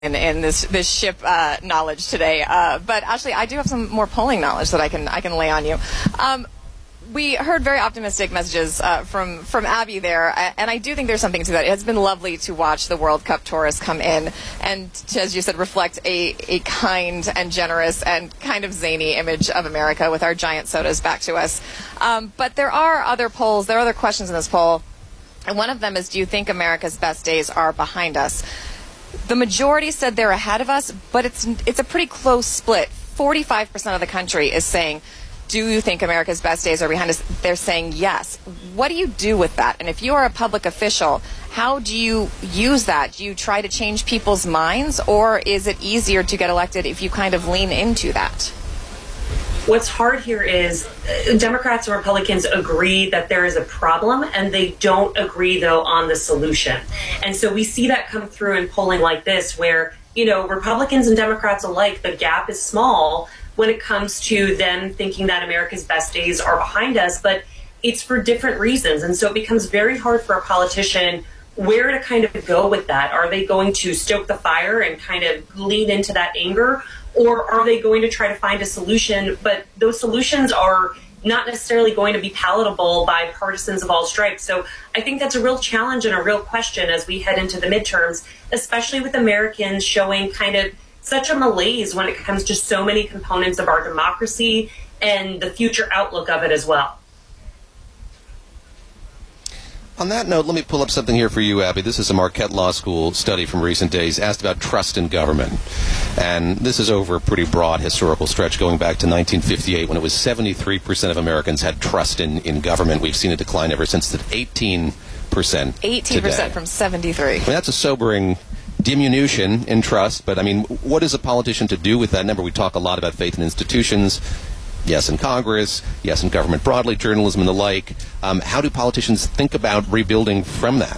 in this ship knowledge today. But actually, I do have some more polling knowledge that I can lay on you. We heard very optimistic messages from Abby there, and I do think there's something to that. It has been lovely to watch the World Cup tourists come in and, as you said, reflect a kind and generous and kind of zany image of America with our giant sodas back to us. But there are other polls, there are other questions in this poll, and one of them is, do you think America's best days are behind us? The majority said they're ahead of us, but it's a pretty close split. 45% of the country is saying, do you think America's best days are behind us? They're saying yes. What do you do with that? And if you are a public official, how do you use that? Do you try to change people's minds, or is it easier to get elected if you kind of lean into that? What's hard here is Democrats and Republicans agree that there is a problem, and they don't agree, though, on the solution. And so we see that come through in polling like this, where, you know, Republicans and Democrats alike, the gap is small when it comes to them thinking that America's best days are behind us, but it's for different reasons. And so it becomes very hard for a politician where to kind of go with that. Are they going to stoke the fire and kind of lean into that anger? Or are they going to try to find a solution? But those solutions are not necessarily going to be palatable by partisans of all stripes. So I think that's a real challenge and a real question as we head into the midterms, especially with Americans showing kind of such a malaise when it comes to so many components of our democracy and the future outlook of it as well. On that note, let me pull up something here for you, Abby. This is a Marquette Law School study from recent days, asked about trust in government. And this is over a pretty broad historical stretch going back to 1958, when it was 73% of Americans had trust in government. We've seen a decline ever since, to 18%. 18% from 73. I mean, that's a sobering diminution in trust, but I mean, what is a politician to do with that number? We talk a lot about faith in institutions. Yes, in Congress, yes, in government broadly, journalism and the like. How do politicians think about rebuilding from that?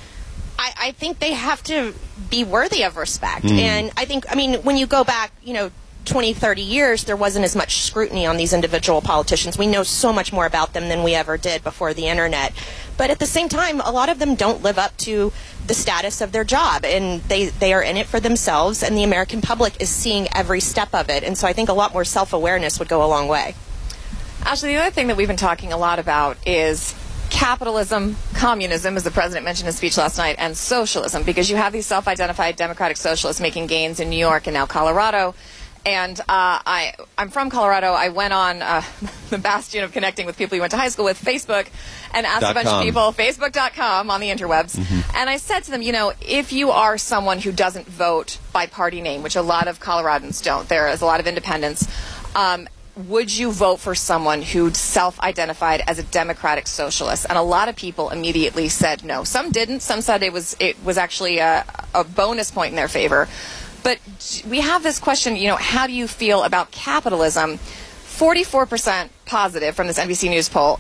I think they have to be worthy of respect. And I think, I mean, when you go back, 20, 30 years, there wasn't as much scrutiny on these individual politicians. We know so much more about them than we ever did before the internet. But at the same time, a lot of them don't live up to the status of their job, and they are in it for themselves, and the American public is seeing every step of it. And so I think a lot more self-awareness would go a long way. Actually, the other thing that we've been talking a lot about is capitalism, communism, as the president mentioned in his speech last night, and socialism, because you have these self-identified democratic socialists making gains in New York and now Colorado. And I'm from Colorado. I went on the bastion of connecting with people you went to high school with, Facebook, and asked a bunch of people, Facebook.com on the interwebs. And I said to them, if you are someone who doesn't vote by party name, which a lot of Coloradans don't, there is a lot of independents, would you vote for someone who self-identified as a democratic socialist? And a lot of people immediately said no. Some didn't. Some said it was actually a bonus point in their favor. But we have this question, how do you feel about capitalism? 44% positive from this NBC News poll,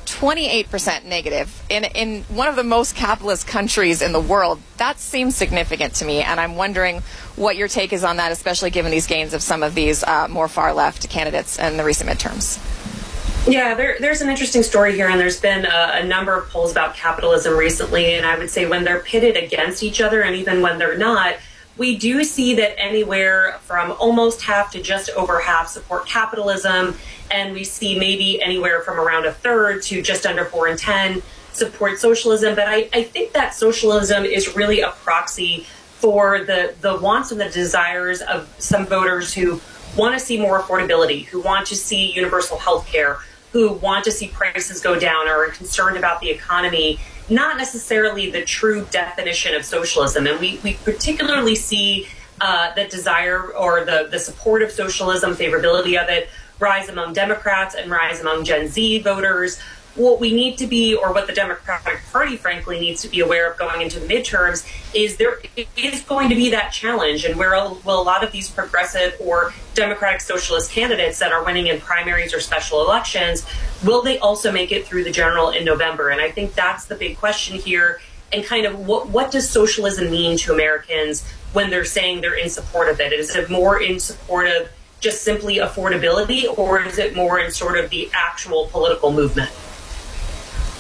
28% negative. In one of the most capitalist countries in the world, that seems significant to me, and I'm wondering what your take is on that, especially given these gains of some of these more far-left candidates in the recent midterms. Yeah, there's an interesting story here, and there's been a number of polls about capitalism recently, and I would say when they're pitted against each other, and even when they're not, we do see that anywhere from almost half to just over half support capitalism, and we see maybe anywhere from around a third to just under 4 in 10 support socialism. But I think that socialism is really a proxy for the wants and the desires of some voters who want to see more affordability, who want to see universal health care, who want to see prices go down, or are concerned about the economy, not necessarily the true definition of socialism. And we particularly see the desire or the support of socialism, favorability of it, rise among Democrats and rise among Gen Z voters. What we need to be, or what the Democratic Party, frankly, needs to be aware of going into the midterms, is there is going to be that challenge. And where will a lot of these progressive or Democratic Socialist candidates that are winning in primaries or special elections, will they also make it through the general in November? And I think that's the big question here. And kind of what does socialism mean to Americans when they're saying they're in support of it? Is it more in support of just simply affordability, or is it more in sort of the actual political movement?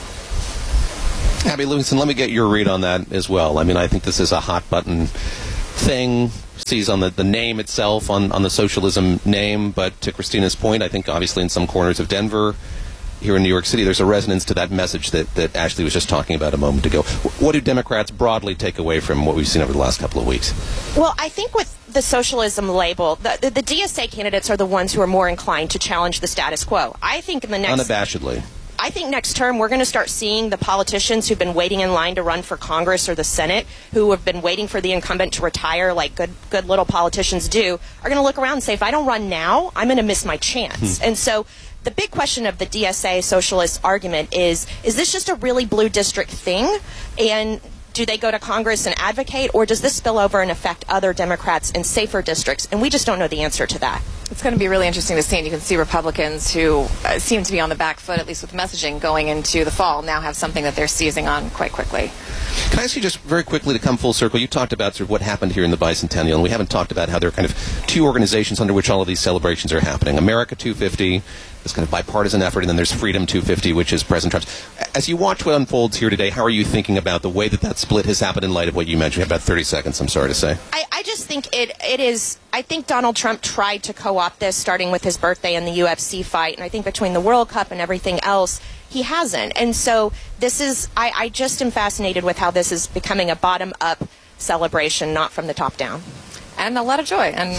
Abby Livingston, let me get your read on that as well. I mean, I think this is a hot button thing, sees on the name itself, on the socialism name. But to Christina's point, I think obviously in some corners of Denver, here in New York City, there's a resonance to that message that Ashley was just talking about a moment ago. What do Democrats broadly take away from what we've seen over the last couple of weeks? Well, I think with the socialism label, the DSA candidates are the ones who are more inclined to challenge the status quo. I think in the next... Unabashedly. I think next term we're going to start seeing the politicians who've been waiting in line to run for Congress or the Senate, who have been waiting for the incumbent to retire like good little politicians do, are going to look around and say, if I don't run now, I'm going to miss my chance. And so the big question of the DSA socialist argument is this just a really blue district thing? And do they go to Congress and advocate, or does this spill over and affect other Democrats in safer districts? And we just don't know the answer to that. It's going to be really interesting to see, and you can see Republicans who seem to be on the back foot, at least with messaging, going into the fall, now have something that they're seizing on quite quickly. Can I ask you just very quickly to come full circle? You talked about sort of what happened here in the Bicentennial, and we haven't talked about how there are kind of two organizations under which all of these celebrations are happening. America 250, this kind of bipartisan effort, and then there's Freedom 250, which is President Trump's. As you watch what unfolds here today, how are you thinking about the way that split has happened in light of what you mentioned? You have about 30 seconds, I'm sorry to say. I just think it is, I think Donald Trump tried to co-opt this, starting with his birthday and the UFC fight, and I think between the World Cup and everything else, he hasn't. And so this is, I just am fascinated with how this is becoming a bottom-up celebration, not from the top down. And a lot of joy and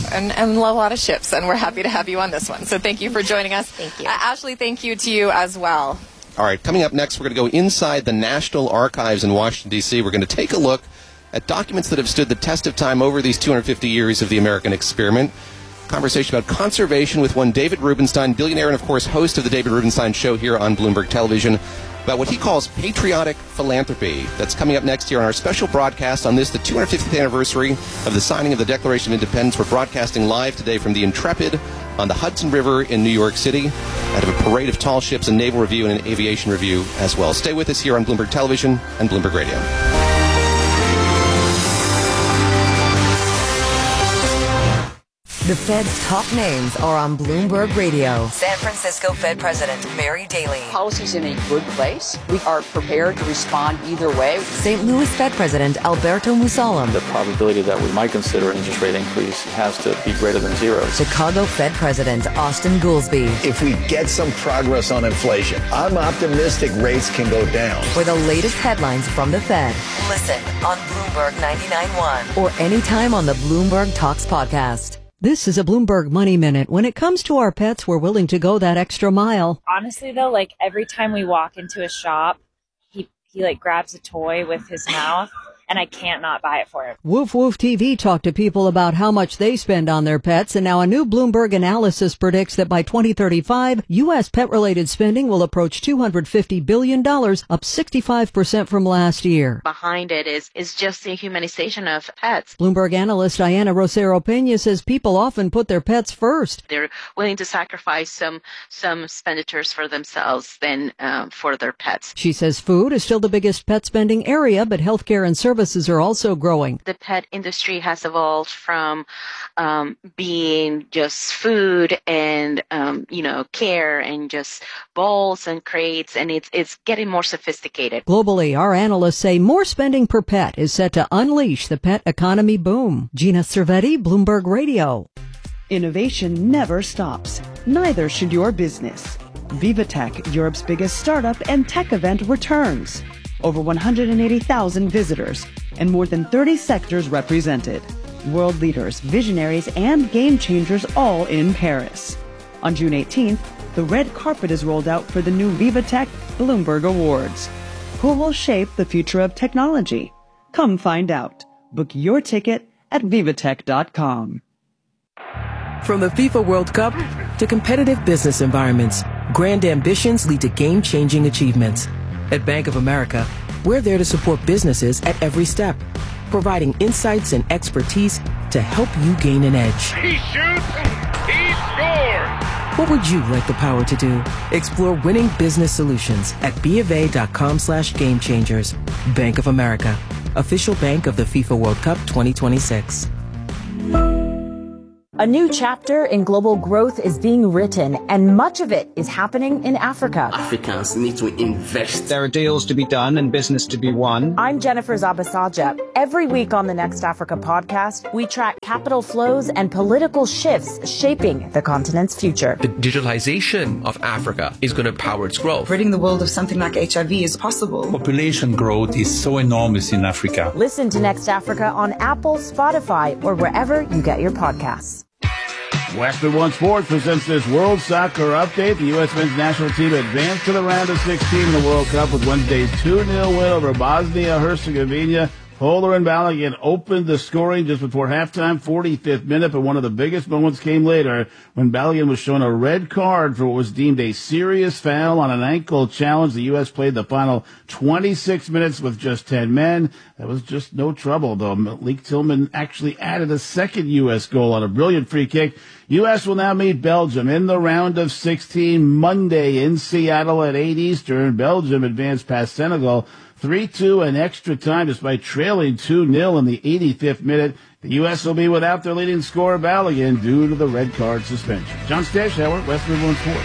a lot of ships, and we're happy to have you on this one. So thank you for joining us. Thank you. Ashley, thank you to you as well. All right, coming up next, we're going to go inside the National Archives in Washington, D.C. We're going to take a look at documents that have stood the test of time over these 250 years of the American experiment. Conversation about conservation with one David Rubenstein, billionaire and, of course, host of the David Rubenstein Show here on Bloomberg Television, about what he calls patriotic philanthropy. That's coming up next here on our special broadcast on this, the 250th anniversary of the signing of the Declaration of Independence. We're broadcasting live today from the Intrepid on the Hudson River in New York City, out of a parade of tall ships, a naval review, and an aviation review as well. Stay with us here on Bloomberg Television and Bloomberg Radio. The Fed's top names are on Bloomberg Radio. San Francisco Fed President Mary Daly. Policy's in a good place. We are prepared to respond either way. St. Louis Fed President Alberto Musalem. The probability that we might consider an interest rate increase has to be greater than zero. Chicago Fed President Austin Goolsbee. If we get some progress on inflation, I'm optimistic rates can go down. For the latest headlines from the Fed. Listen on Bloomberg 99.1. Or anytime on the Bloomberg Talks podcast. This is a Bloomberg Money Minute. When it comes to our pets, we're willing to go that extra mile. Honestly, though, like every time we walk into a shop, he like grabs a toy with his mouth, and I can't not buy it for him. Woof Woof TV talked to people about how much they spend on their pets, and now a new Bloomberg analysis predicts that by 2035, U.S. pet-related spending will approach $250 billion, up 65% from last year. Behind it is just the humanization of pets. Bloomberg analyst Diana Rosero Peña says people often put their pets first. They're willing to sacrifice some expenditures for themselves than for their pets. She says food is still the biggest pet spending area, but healthcare and services are also growing. The pet industry has evolved from being just food and care and just bowls and crates, and it's getting more sophisticated. Globally, our analysts say more spending per pet is set to unleash the pet economy boom. Gina Cervetti, Bloomberg Radio. Innovation never stops. Neither should your business. VivaTech, Europe's biggest startup and tech event, returns. Over 180,000 visitors and more than 30 sectors represented. World leaders, visionaries, and game changers all in Paris. On June 18th, the red carpet is rolled out for the new VivaTech Bloomberg Awards. Who will shape the future of technology? Come find out. Book your ticket at vivatech.com. From the FIFA World Cup to competitive business environments, grand ambitions lead to game-changing achievements. At Bank of America, we're there to support businesses at every step, providing insights and expertise to help you gain an edge. He shoots, he scores! What would you like the power to do? Explore winning business solutions at BofA.com/gamechangers. Bank of America, official bank of the FIFA World Cup 2026. A new chapter in global growth is being written, and much of it is happening in Africa. Africans need to invest. There are deals to be done and business to be won. I'm Jennifer Zabasaja. Every week on the Next Africa podcast, we track capital flows and political shifts shaping the continent's future. The digitalization of Africa is going to power its growth. Ridding the world of something like HIV is possible. Population growth is so enormous in Africa. Listen to Next Africa on Apple, Spotify, or wherever you get your podcasts. Western One Sports presents this World Soccer Update. The U.S. men's national team advanced to the round of 16 in the World Cup with Wednesday's 2-0 win over Bosnia-Herzegovina. Polar and Balogun opened the scoring just before halftime, 45th minute, but one of the biggest moments came later when Balogun was shown a red card for what was deemed a serious foul on an ankle challenge. The U.S. played the final 26 minutes with just 10 men. That was just no trouble, though. Malik Tillman actually added a second U.S. goal on a brilliant free kick. U.S. will now meet Belgium in the round of 16 Monday in Seattle at 8 Eastern. Belgium advanced past Senegal 3-2 in extra time despite trailing 2-0 in the 85th minute. The U.S. will be without their leading scorer Balogun due to the red card suspension. John Stashauer, Western One Sports.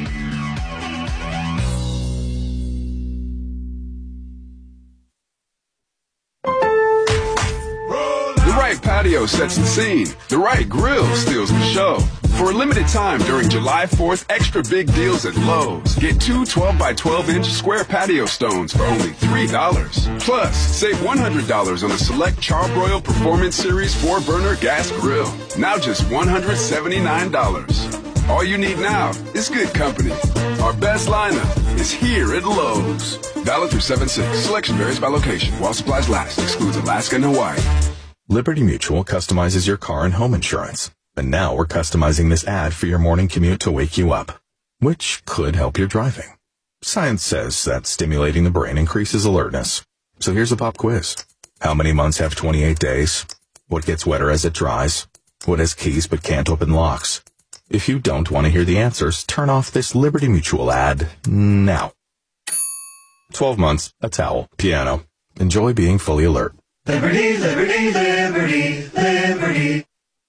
The right patio sets the scene. The right grill steals the show. For a limited time during July 4th, extra big deals at Lowe's. Get two 12-by-12-inch square patio stones for only $3. Plus, save $100 on a select Charbroil Performance Series 4-burner gas grill. Now just $179. All you need now is good company. Our best lineup is here at Lowe's. Valid through 7/6. Selection varies by location. While supplies last. Excludes Alaska and Hawaii. Liberty Mutual customizes your car and home insurance. And now we're customizing this ad for your morning commute to wake you up, which could help your driving. Science says that stimulating the brain increases alertness. So here's a pop quiz. How many months have 28 days? What gets wetter as it dries? What has keys but can't open locks? If you don't want to hear the answers, turn off this Liberty Mutual ad now. 12 months, a towel, piano. Enjoy being fully alert. Liberty, liberty, liberty, liberty.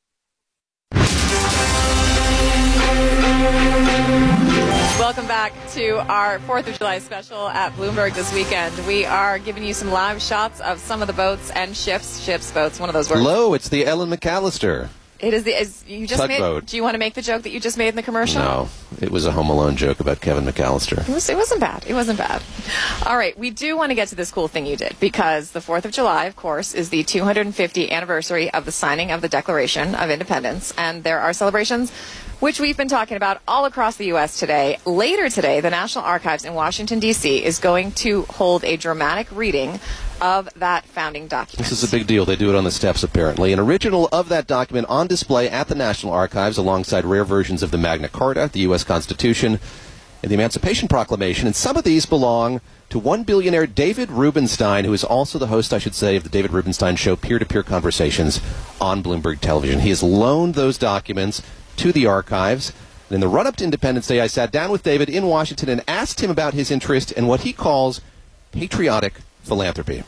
Welcome back to our 4th of July special at Bloomberg this weekend. We are giving you some live shots of some of the boats and ships, boats, one of those words. Hello, it's the Ellen McAllister. It is you just tugboat. Do you want to make the joke that you just made in the commercial? No, it was a Home Alone joke about Kevin McAllister. It wasn't bad. It wasn't bad. All right, we do want to get to this cool thing you did because the 4th of July, of course, is the 250th anniversary of the signing of the Declaration of Independence, and there are celebrations which we've been talking about all across the U.S. today. Later today, the National Archives in Washington, D.C. is going to hold a dramatic reading of that founding document. This is a big deal. They do it on the steps, apparently. An original of that document on display at the National Archives alongside rare versions of the Magna Carta, the U.S. Constitution, and the Emancipation Proclamation. And some of these belong to one billionaire, David Rubenstein, who is also the host, I should say, of the David Rubenstein Show, peer-to-peer conversations on Bloomberg Television. He has loaned those documents to the archives. And in the run-up to Independence Day, I sat down with David in Washington and asked him about his interest in what he calls patriotic philanthropy.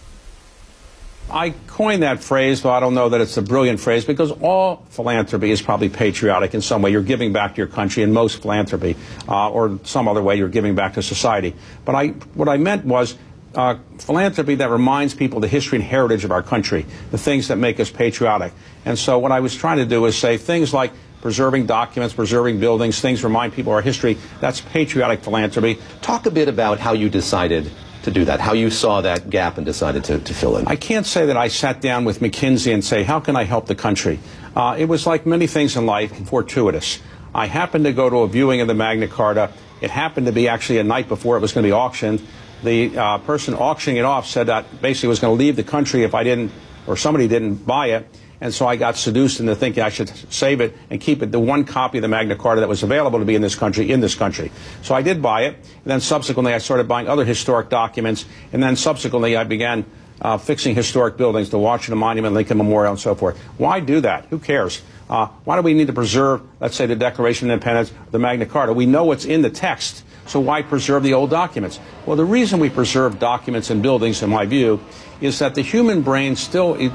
I coined that phrase, though I don't know that it's a brilliant phrase, because all philanthropy is probably patriotic in some way. You're giving back to your country in most philanthropy, or some other way you're giving back to society. But what I meant was philanthropy that reminds people the history and heritage of our country, the things that make us patriotic. And so what I was trying to do is say things like preserving documents, preserving buildings, things remind people of our history. That's patriotic philanthropy. Talk a bit about how you decided to do that, how you saw that gap and decided to fill in. I can't say that I sat down with McKinsey and say, how can I help the country? It was like many things in life, fortuitous. I happened to go to a viewing of the Magna Carta. It happened to be actually a night before it was going to be auctioned. The person auctioning it off said that basically was going to leave the country if I didn't, or somebody didn't buy it. And so I got seduced into thinking I should save it and keep it, the one copy of the Magna Carta that was available to be in this country. So I did buy it. And then subsequently I started buying other historic documents. And then subsequently I began fixing historic buildings, the Washington Monument, Lincoln Memorial, and so forth. Why do that? Who cares? Why do we need to preserve, let's say, the Declaration of Independence, the Magna Carta? We know what's in the text. So why preserve the old documents? Well, the reason we preserve documents and buildings, in my view, is that the human brain still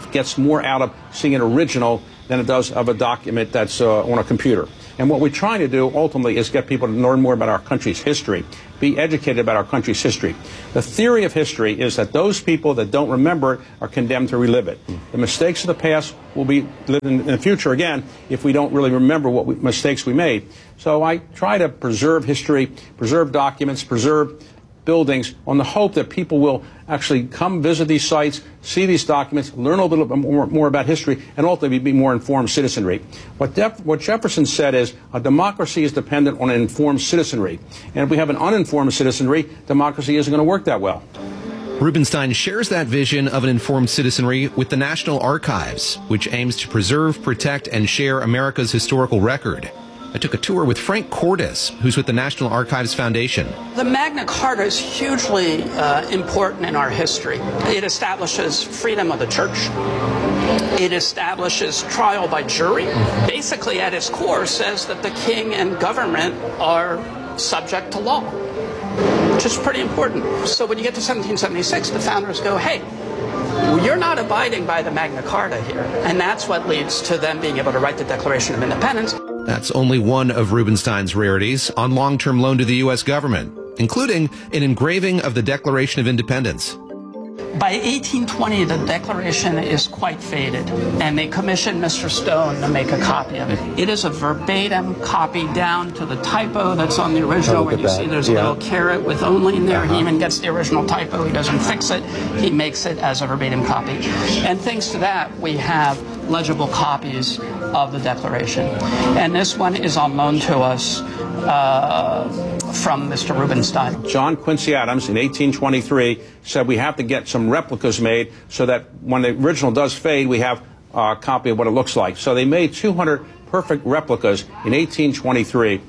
gets more out of seeing an original than it does of a document that's on a computer. And what we're trying to do ultimately is get people to learn more about our country's history, be educated about our country's history. The theory of history is that those people that don't remember it are condemned to relive it. The mistakes of the past will be lived in the future again if we don't really remember what mistakes we made. So I try to preserve history, preserve documents, preserve buildings on the hope that people will actually come visit these sites, see these documents, learn a little bit more about history, and ultimately be more informed citizenry. What Jefferson said is a democracy is dependent on an informed citizenry. And if we have an uninformed citizenry, democracy isn't going to work that well. Rubenstein shares that vision of an informed citizenry with the National Archives, which aims to preserve, protect, and share America's historical record. I took a tour with Frank Cordes, who's with the National Archives Foundation. The Magna Carta is hugely important in our history. It establishes freedom of the church. It establishes trial by jury. Basically, at its core, says that the king and government are subject to law, which is pretty important. So when you get to 1776, the founders go, hey, you're not abiding by the Magna Carta here. And that's what leads to them being able to write the Declaration of Independence. That's only one of Rubenstein's rarities on long-term loan to the U.S. government, including an engraving of the Declaration of Independence. By 1820, the Declaration is quite faded, and they commissioned Mr. Stone to make a copy of it. It is a verbatim copy down to the typo that's on the original, where you see there's a little caret with only in there. He even gets the original typo. He doesn't fix it. He makes it as a verbatim copy. And thanks to that, we have legible copies of the Declaration. And this one is on loan to us from Mr. Rubenstein. John Quincy Adams in 1823 said we have to get some replicas made so that when the original does fade, we have a copy of what it looks like. So they made 200 perfect replicas in 1823.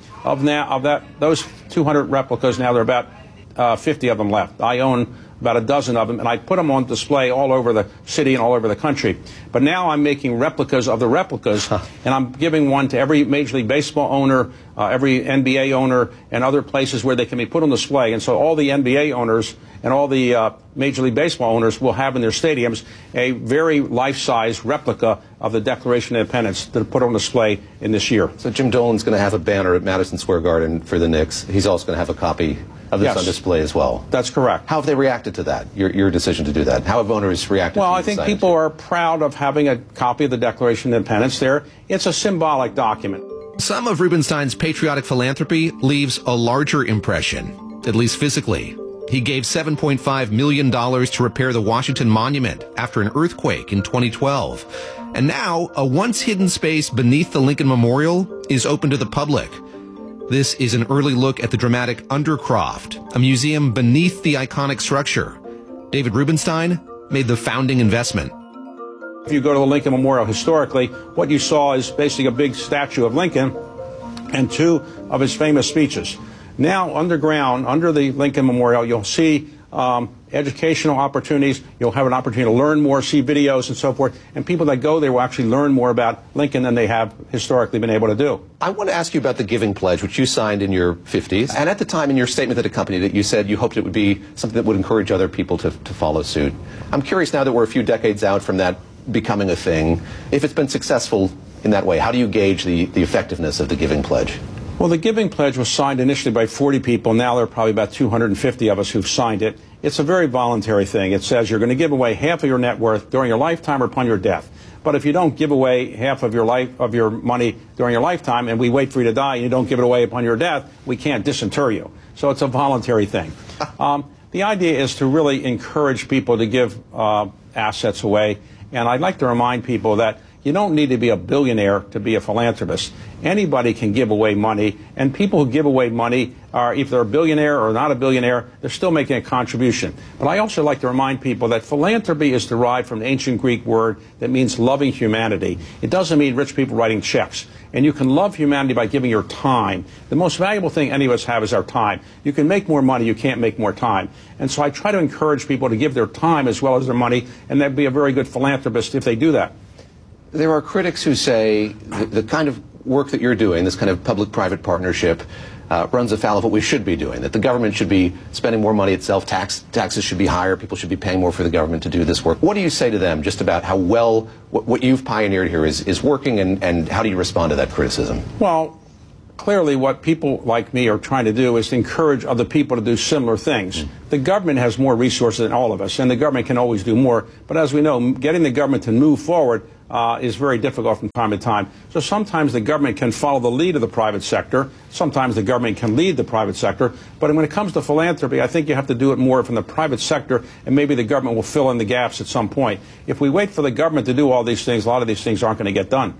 Those 200 replicas, now there are about 50 of them left. I own about a dozen of them, and I put them on display all over the city and all over the country. But now I'm making replicas of the replicas, and I'm giving one to every Major League Baseball owner, every NBA owner, and other places where they can be put on display. And so all the NBA owners and all the Major League Baseball owners will have in their stadiums a very life-size replica of the Declaration of Independence to put on display in this year. So Jim Dolan's going to have a banner at Madison Square Garden for the Knicks. He's also going to have a copy of this on display as well. That's correct. How have they reacted to that, your decision to do that? How have owners reacted to that? Well, I think people are proud of having a copy of the Declaration of Independence there. It's a symbolic document. Some of Rubenstein's patriotic philanthropy leaves a larger impression, at least physically. He gave $7.5 million to repair the Washington Monument after an earthquake in 2012. And now, a once hidden space beneath the Lincoln Memorial is open to the public. This is an early look at the dramatic Undercroft, a museum beneath the iconic structure. David Rubenstein made the founding investment. If you go to the Lincoln Memorial historically, what you saw is basically a big statue of Lincoln and two of his famous speeches. Now, underground, under the Lincoln Memorial, you'll see educational opportunities. You'll have an opportunity to learn more, see videos and so forth. And people that go there will actually learn more about Lincoln than they have historically been able to do. I want to ask you about the Giving Pledge, which you signed in your 50s. And at the time in your statement that accompanied it, you said you hoped it would be something that would encourage other people to follow suit. I'm curious now that we're a few decades out from that becoming a thing, if it's been successful in that way. How do you gauge the effectiveness of the Giving Pledge? Well, the Giving Pledge was signed initially by 40 people. Now there are probably about 250 of us who've signed it. It's a very voluntary thing. It says you're going to give away half of your net worth during your lifetime or upon your death. But if you don't give away half of your money during your lifetime and we wait for you to die and you don't give it away upon your death, we can't disinter you. So it's a voluntary thing. The idea is to really encourage people to give assets away. And I'd like to remind people that you don't need to be a billionaire to be a philanthropist. Anybody can give away money, and people who give away money are, if they're a billionaire or not a billionaire, they're still making a contribution. But I also like to remind people that philanthropy is derived from an ancient Greek word that means loving humanity. It doesn't mean rich people writing checks. And you can love humanity by giving your time. The most valuable thing any of us have is our time. You can make more money, you can't make more time. And so I try to encourage people to give their time as well as their money, and they'd be a very good philanthropist if they do that. There are critics who say the kind of work that you're doing, this kind of public-private partnership, runs afoul of what we should be doing, that the government should be spending more money itself, taxes should be higher, people should be paying more for the government to do this work. What do you say to them just about how well what you've pioneered here is working, and how do you respond to that criticism? Well, clearly what people like me are trying to do is to encourage other people to do similar things. The government has more resources than all of us, and the government can always do more. But as we know, getting the government to move forward is very difficult from time to time. So sometimes the government can follow the lead of the private sector. Sometimes the government can lead the private sector. But when it comes to philanthropy, I think you have to do it more from the private sector, and maybe the government will fill in the gaps at some point. If we wait for the government to do all these things, a lot of these things aren't going to get done.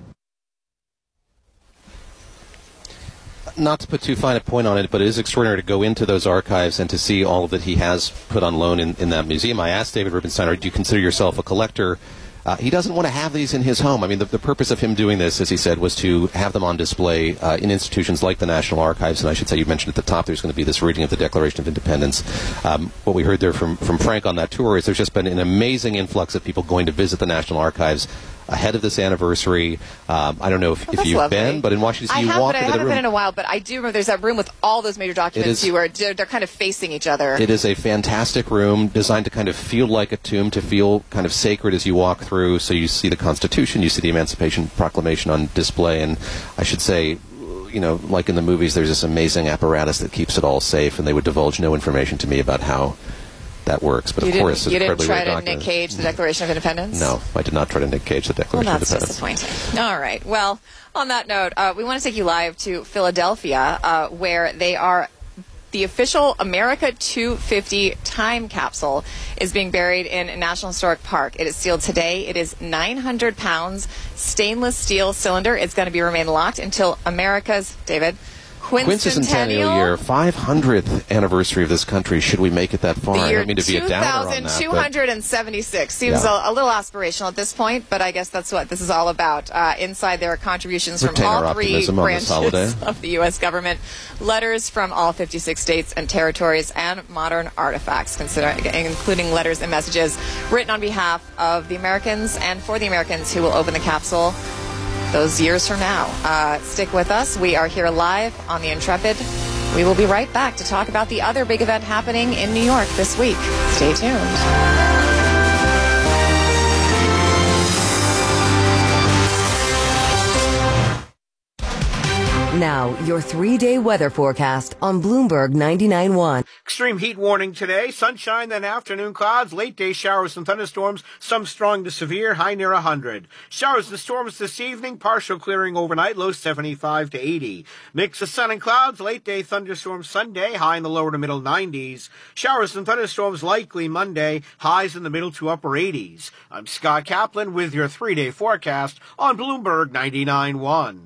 Not to put too fine a point on it, but it is extraordinary to go into those archives and to see all that he has put on loan in that museum. I asked David Rubenstein, do you consider yourself a collector? He doesn't want to have these in his home. I mean, the purpose of him doing this, as he said, was to have them on display in institutions like the National Archives. And I should say, you mentioned at the top, there's going to be this reading of the Declaration of Independence. What we heard there from Frank on that tour is there's just been an amazing influx of people going to visit the National Archives ahead of this anniversary. I don't know if you've been, but in Washington, D.C., you walk into the room. I haven't been in a while, but I do remember there's that room with all those major documents where they're kind of facing each other. It is a fantastic room designed to kind of feel like a tomb, to feel kind of sacred as you walk through. So you see the Constitution, you see the Emancipation Proclamation on display, and I should say, you know, like in the movies, there's this amazing apparatus that keeps it all safe, and they would divulge no information to me about how that works. But of course, you didn't try to Nick Cage the Declaration of Independence? No, I did not try to Nick Cage the Declaration of Independence. Well, that's disappointing. All right. Well, on that note, we want to take you live to Philadelphia, where they are. The official America 250 time capsule is being buried in National Historic Park. It is sealed today. It is 900 pounds stainless steel cylinder. It's going to remain locked until America's, David, quincentennial year, 500th anniversary of this country. Should we make it that far? I don't mean to be a downer on that. 2276 seems a little aspirational at this point, but I guess that's what this is all about. Inside there are contributions from all three branches of the U.S. government, letters from all 56 states and territories, and modern artifacts, including letters and messages written on behalf of the Americans and for the Americans who will open the capsule those years from now. Stick with us. We are here live on the Intrepid. We will be right back to talk about the other big event happening in New York this week. Stay tuned. Now, your 3-day weather forecast on Bloomberg 99.1. Extreme heat warning today. Sunshine, then afternoon clouds, late day showers and thunderstorms, some strong to severe, high near 100. Showers and storms this evening, partial clearing overnight, low 75 to 80. Mix of sun and clouds, late day thunderstorms Sunday, high in the lower to middle 90s. Showers and thunderstorms likely Monday, highs in the middle to upper 80s. I'm Scott Kaplan with your 3-day forecast on Bloomberg 99.1.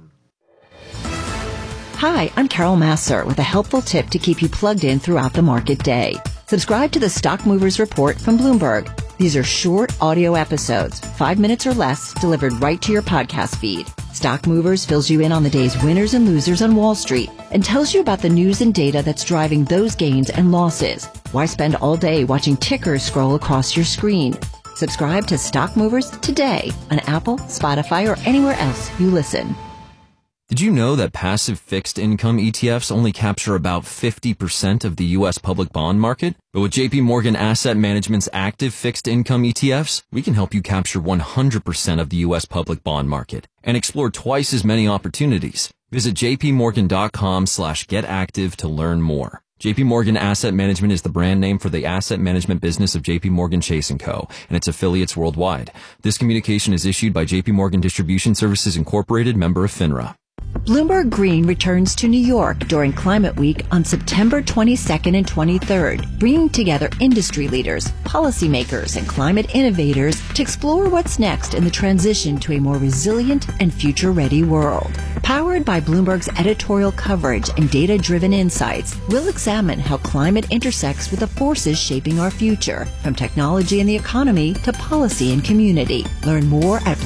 Hi, I'm Carol Masser with a helpful tip to keep you plugged in throughout the market day. Subscribe to the Stock Movers Report from Bloomberg. These are short audio episodes, 5 minutes or less, delivered right to your podcast feed. Stock Movers fills you in on the day's winners and losers on Wall Street and tells you about the news and data that's driving those gains and losses. Why spend all day watching tickers scroll across your screen? Subscribe to Stock Movers today on Apple, Spotify, or anywhere else you listen. Did you know that passive fixed income ETFs only capture about 50% of the U.S. public bond market? But with JP Morgan Asset Management's active fixed income ETFs, we can help you capture 100% of the U.S. public bond market and explore twice as many opportunities. Visit jpmorgan.com/getactive to learn more. JP Morgan Asset Management is the brand name for the asset management business of JP Morgan Chase & Co. and its affiliates worldwide. This communication is issued by JP Morgan Distribution Services Incorporated, member of FINRA. Bloomberg Green returns to New York during Climate Week on September 22nd and 23rd, bringing together industry leaders, policymakers, and climate innovators to explore what's next in the transition to a more resilient and future-ready world. Powered by Bloomberg's editorial coverage and data-driven insights, we'll examine how climate intersects with the forces shaping our future, from technology and the economy to policy and community. Learn more at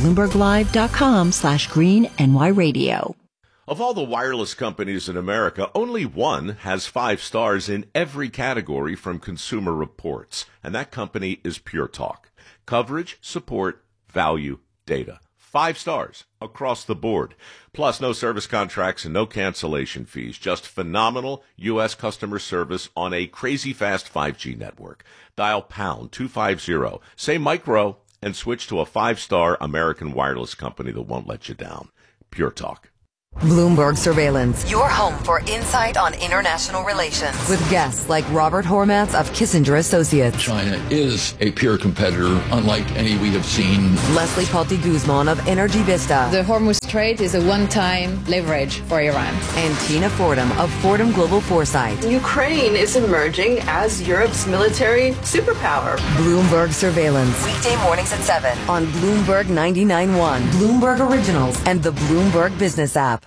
BloombergLive.com/GreenNYRadio. Of all the wireless companies in America, only one has 5 stars in every category from Consumer Reports, and that company is Pure Talk. Coverage, support, value, data. 5 stars across the board. Plus, no service contracts and no cancellation fees. Just phenomenal U.S. customer service on a crazy fast 5G network. Dial pound 250. Say micro and switch to a 5-star American wireless company that won't let you down. Pure Talk. Bloomberg Surveillance, Your home for insight on international relations. with guests like Robert Hormats of Kissinger Associates, China is a peer competitor, unlike any we have seen. Leslie Palti Guzman of Energy Vista, The Hormuz Strait is a one-time leverage for Iran. and Tina Fordham of Fordham Global Foresight. Ukraine is emerging as Europe's military superpower. Bloomberg Surveillance, Weekday mornings at 7. on Bloomberg 99.1, Bloomberg Originals, and the Bloomberg Business app.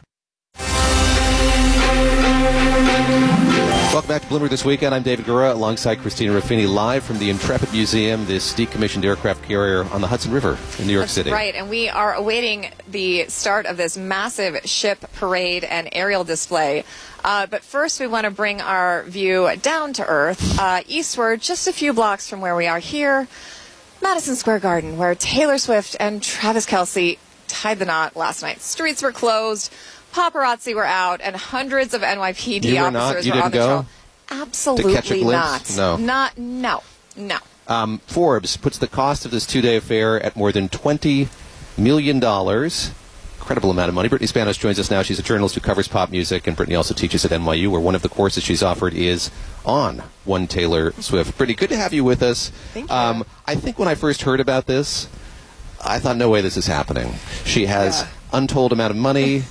Welcome back to Bloomberg This Weekend. I'm David Gura alongside Christina Ruffini, live from the Intrepid Museum, this decommissioned aircraft carrier on the Hudson River in New York City. Right, and we are awaiting the start of this massive ship parade and aerial display. But first, we want to bring our view down to earth, eastward, just a few blocks from where we are here, Madison Square Garden, where Taylor Swift and Travis Kelce tied the knot last night. Streets were closed. Paparazzi were out, and hundreds of NYPD You were not? officers You were on didn't the go? trail. Absolutely To catch a glimpse? not. No. No. Forbes puts the cost of this two-day affair at more than $20 million. Incredible amount of money. Brittany Spanos joins us now. She's a journalist who covers pop music, and Brittany also teaches at NYU, where one of the courses she's offered is on One Taylor Swift. Brittany, good to have you with us. Thank you. I think when I first heard about this, I thought, no way this is happening. She has untold amount of money.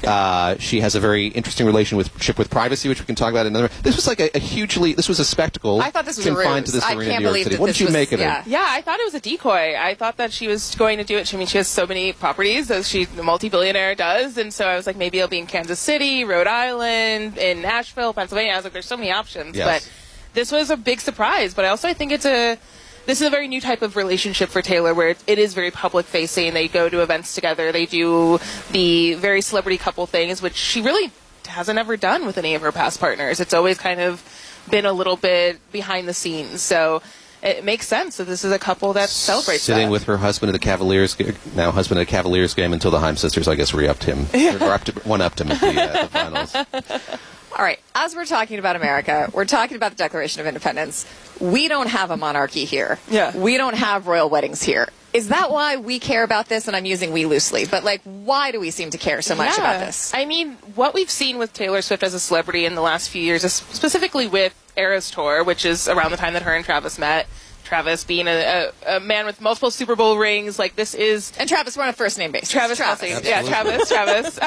She has a very interesting relationship with privacy, which we can talk about in another. This was like this was a spectacle. I thought this was a confined ruse. to this I arena in can't New York believe City. that What this did you was- make of yeah. it? Yeah, I thought it was a decoy. I thought that she was going to do it. I mean, she has so many properties, as she, the multi-billionaire, does. And so I was like, maybe it'll be in Kansas City, Rhode Island, in Nashville, Pennsylvania. I was like, there's so many options. Yes. But this was a big surprise. But I think this is a very new type of relationship for Taylor, where it is very public-facing. They go to events together. They do the very celebrity couple things, which she really hasn't ever done with any of her past partners. It's always kind of been a little bit behind the scenes. So it makes sense that this is a couple that celebrates Sitting that. with her husband at the Cavaliers, now husband at a Cavaliers game until the Haim sisters, I guess, re-upped him. Or one-upped him at the finals. All right, as we're talking about America, we're talking about the Declaration of Independence. We don't have a monarchy here. Yeah. We don't have royal weddings here. Is that why we care about this? And I'm using we loosely, but why do we seem to care so much about this? I mean, what we've seen with Taylor Swift as a celebrity in the last few years, is specifically with Eras Tour, which is around the time that her and Travis met. Travis being a man with multiple Super Bowl rings, this is... And Travis, we're on a first name basis. Travis Kelce. Yeah, Travis.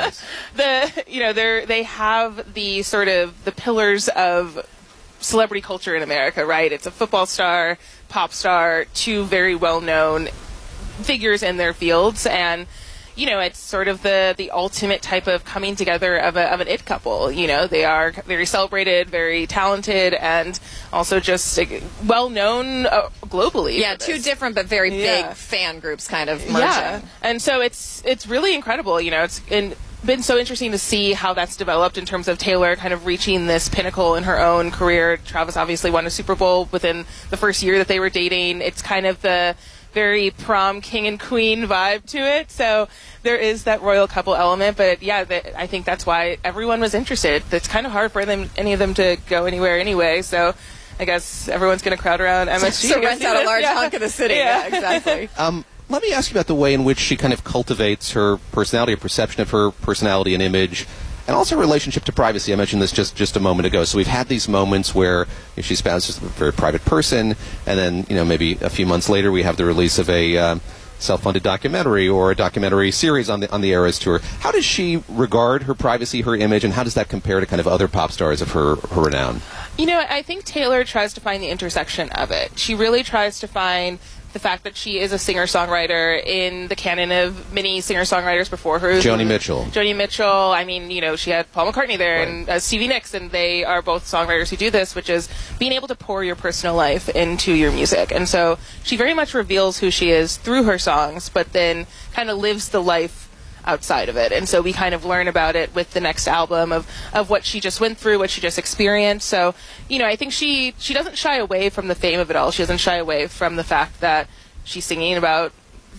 They have the sort of the pillars of celebrity culture in America, right? It's a football star, pop star, two very well-known figures in their fields, and it's sort of the ultimate type of coming together of an it couple. They are very celebrated, very talented, and also just well known globally. Yeah, two different but very big fan groups kind of merging. Yeah, and so it's really incredible. It's been so interesting to see how that's developed in terms of Taylor kind of reaching this pinnacle in her own career. Travis obviously won a Super Bowl within the first year that they were dating. It's kind of the very prom king and queen vibe to it, so there is that royal couple element. But I think that's why everyone was interested. It's kind of hard for any of them to go anywhere anyway, so I guess everyone's going to crowd around MSG. So rent out a large hunk of the city. Yeah, exactly. Let me ask you about the way in which she kind of cultivates her personality, or perception of her personality and image, and also her relationship to privacy. I mentioned this just a moment ago. So we've had these moments where she espouses a very private person, and then maybe a few months later we have the release of a self-funded documentary or a documentary series on the Eras Tour. How does she regard her privacy, her image, and how does that compare to kind of other pop stars of her renown? I think Taylor tries to find the intersection of it. She really tries to find the fact that she is a singer-songwriter in the canon of many singer-songwriters before her. Joni Mitchell. I mean, she had Paul McCartney there, right, and Stevie Nicks, and they are both songwriters who do this, which is being able to pour your personal life into your music. And so she very much reveals who she is through her songs, but then kind of lives the life outside of it. And so we kind of learn about it with the next album of what she just went through, what she just experienced. So, I think she doesn't shy away from the fame of it all. She doesn't shy away from the fact that she's singing about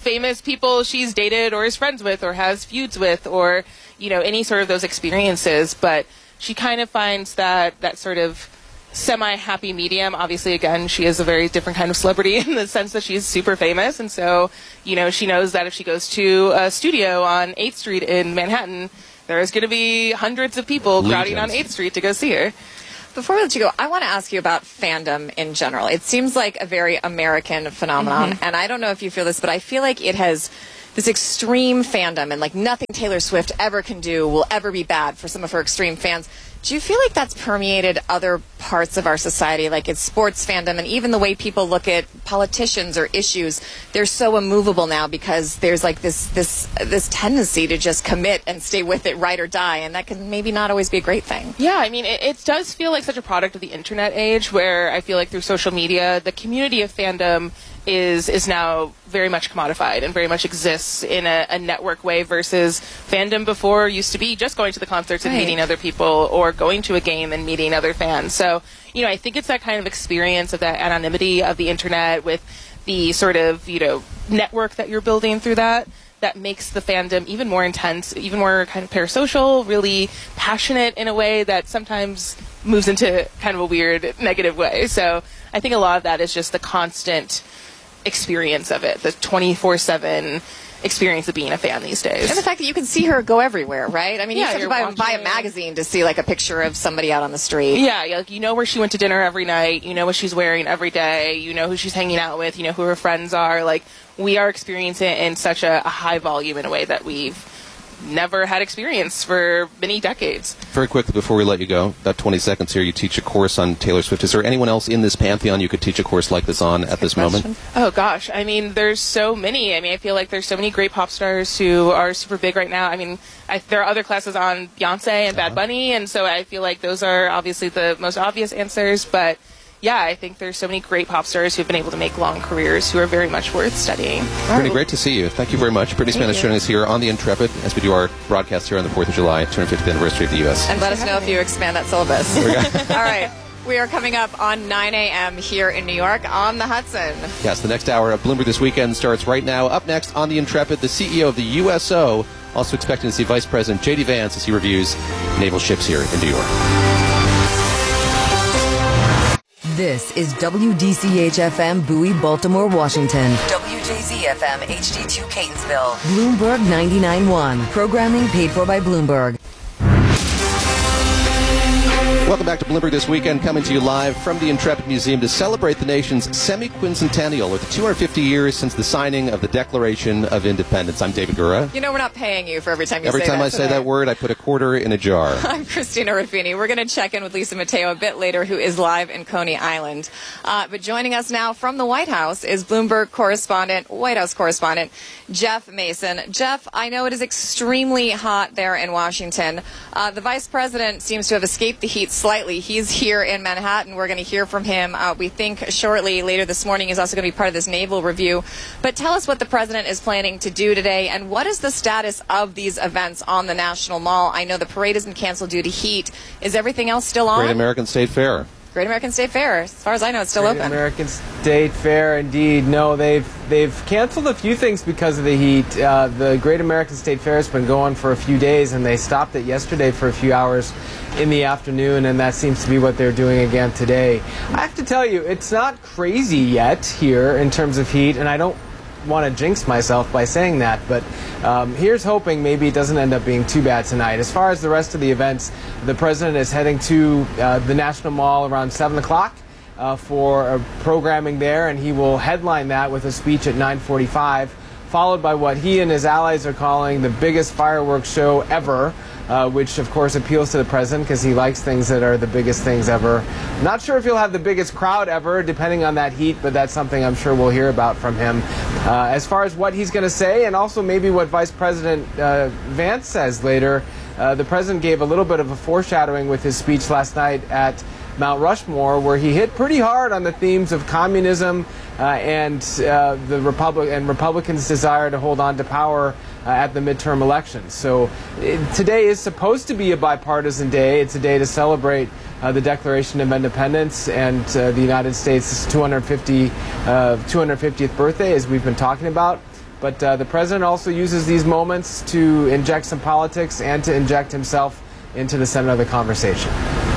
famous people she's dated or is friends with or has feuds with, or, you know, any sort of those experiences. But she kind of finds that sort of semi-happy medium. Obviously, again, she is a very different kind of celebrity in the sense that she's super famous. And so, you know, she knows that if she goes to a studio on 8th Street in Manhattan, there's going to be hundreds of people crowding on 8th Street to go see her. Before we let you go, I want to ask you about fandom in general. It seems like a very American phenomenon, and I don't know if you feel this, but I feel like it has this extreme fandom, and like nothing Taylor Swift ever can do will ever be bad for some of her extreme fans. Do you feel like that's permeated other parts of our society, like it's sports fandom, and even the way people look at politicians or issues? They're so immovable now because there's like this tendency to just commit and stay with it, ride or die, and that can maybe not always be a great thing. Yeah, I mean, it does feel like such a product of the internet age, where I feel like through social media, the community of fandom is now very much commodified and very much exists in a network way, versus fandom before used to be just going to the concerts and meeting other people, or going to a game and meeting other fans. So, you know, I think it's that kind of experience of that anonymity of the internet with the sort of, you know, network that you're building through that makes the fandom even more intense, even more kind of parasocial, really passionate in a way that sometimes moves into kind of a weird negative way. So I think a lot of that is just the constant experience of it, the 24/7 experience of being a fan these days. And the fact that you can see her go everywhere, right? I mean, Yeah, you have to buy a magazine to see like a picture of somebody out on the street. Yeah, like, you know where she went to dinner every night, you know what she's wearing every day, you know who she's hanging out with, you know who her friends are. Like, we are experiencing it in such a high volume in a way that we've never had experience for many decades. Very quickly before we let you go, about 20 seconds here, you teach a course on Taylor Swift. Is there anyone else in this pantheon you could teach a course like this on at this moment? Oh gosh, I mean, there's so many. I mean, I feel like there's so many great pop stars who are super big right now. I mean, there are other classes on Beyonce and Bad Bunny, and so I feel like those are obviously the most obvious answers, but yeah, I think there's so many great pop stars who have been able to make long careers who are very much worth studying. Brittany, great to see you. Thank you very much. Brittany Spanish joining us here on The Intrepid as we do our broadcast here on the 4th of July, 250th anniversary of the U.S. And let us know if you expand that syllabus. All right. We are coming up on 9 a.m. here in New York on the Hudson. Yes, the next hour of Bloomberg This Weekend starts right now. Up next on The Intrepid, the CEO of the USO, also expecting to see Vice President J.D. Vance as he reviews naval ships here in New York. This is WDCH-FM Bowie, Baltimore, Washington. WJZ-FM HD2 Catonsville. Bloomberg 99.1. Programming paid for by Bloomberg. Welcome back to Bloomberg This Weekend, coming to you live from the Intrepid Museum to celebrate the nation's semi-quincentennial with the 250 years since the signing of the Declaration of Independence. I'm David Gura. You know, we're not paying you for every time you say that. Every time I say that word, I put a quarter in a jar. I'm Christina Ruffini. We're going to check in with Lisa Mateo a bit later, who is live in Coney Island. But joining us now from the White House is Bloomberg correspondent, White House correspondent, Jeff Mason. Jeff, I know it is extremely hot there in Washington. The vice president seems to have escaped the heat slightly. He's here in Manhattan. We're going to hear from him, we think, shortly. Later this morning, he's also going to be part of this naval review. But tell us what the president is planning to do today, and what is the status of these events on the National Mall? I know the parade isn't canceled due to heat. Is everything else still on? Great American State Fair. Great American State Fair. As far as I know, it's still open. American State Fair, indeed. No, they've canceled a few things because of the heat. The Great American State Fair has been going for a few days, and they stopped it yesterday for a few hours in the afternoon, and that seems to be what they're doing again today. I have to tell you, it's not crazy yet here in terms of heat, and I don't want to jinx myself by saying that, but here's hoping maybe it doesn't end up being too bad tonight. As far as the rest of the events, the president is heading to the National Mall around 7 o'clock for programming there, and he will headline that with a speech at 9:45, followed by what he and his allies are calling the biggest fireworks show ever, which of course appeals to the president because he likes things that are the biggest things ever. Not sure if he'll have the biggest crowd ever, depending on that heat, but that's something I'm sure we'll hear about from him. As far as what he's going to say, and also maybe what Vice President Vance says later, the president gave a little bit of a foreshadowing with his speech last night at Mount Rushmore, where he hit pretty hard on the themes of communism and the Republicans' desire to hold on to power at the midterm elections. So today is supposed to be a bipartisan day. It's a day to celebrate the Declaration of Independence and the United States' 250th birthday, as we've been talking about. But the president also uses these moments to inject some politics and to inject himself into the center of the conversation.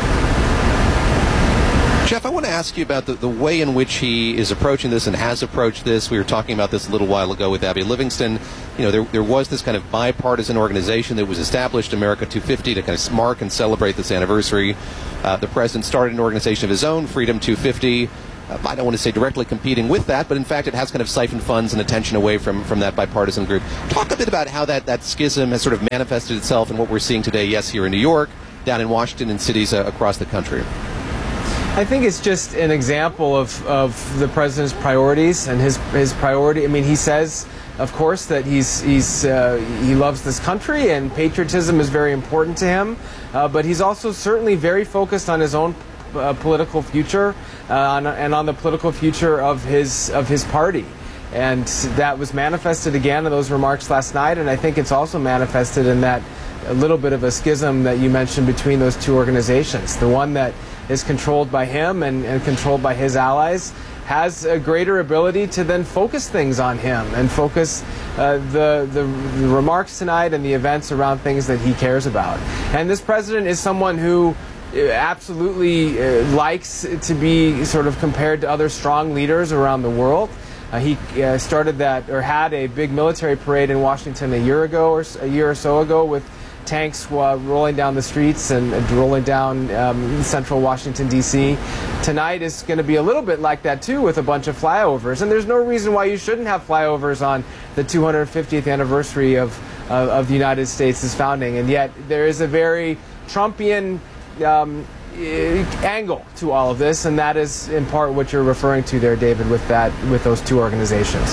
Jeff, I want to ask you about the way in which he is approaching this and has approached this. We were talking about this a little while ago with Abby Livingston. You know, there was this kind of bipartisan organization that was established, America 250, to kind of mark and celebrate this anniversary. The president started an organization of his own, Freedom 250. I don't want to say directly competing with that, but in fact it has kind of siphoned funds and attention away from that bipartisan group. Talk a bit about how that schism has sort of manifested itself in what we're seeing today, yes, here in New York, down in Washington, and cities across the country. I think it's just an example of the president's priorities and his priority. I mean, he says, of course, that he loves this country and patriotism is very important to him, but he's also certainly very focused on his own political future and on the political future of his party. And that was manifested again in those remarks last night, and I think it's also manifested in that a little bit of a schism that you mentioned between those two organizations. The one that is controlled by him and controlled by his allies has a greater ability to then focus things on him and focus the remarks tonight and the events around things that he cares about. And this president is someone who absolutely likes to be sort of compared to other strong leaders around the world. He started that, or had a big military parade in Washington a year or so ago with tanks rolling down the streets and rolling down central Washington, D.C. Tonight is going to be a little bit like that, too, with a bunch of flyovers. And there's no reason why you shouldn't have flyovers on the 250th anniversary of the United States' founding. And yet there is a very Trumpian angle to all of this, and that is in part what you're referring to there, David, with those two organizations.